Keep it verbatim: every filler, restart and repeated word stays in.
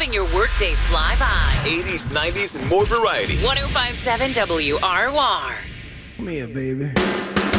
helping your workday fly by. eighties, nineties, and more variety. ten fifty-seven W R R. Come here, baby.